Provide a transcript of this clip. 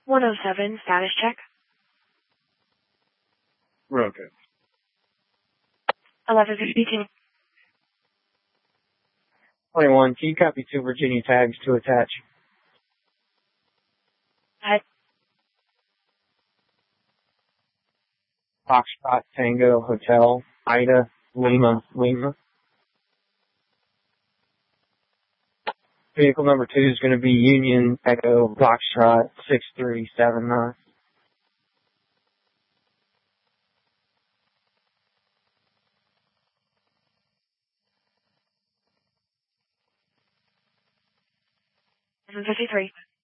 107, status check. Okay. 1152. 21, can you copy 2 Virginia tags to attach? Ahead. Foxtrot Tango Hotel, Ida, Lima. Vehicle number 2 is going to be Union Echo Foxtrot 6379. $753.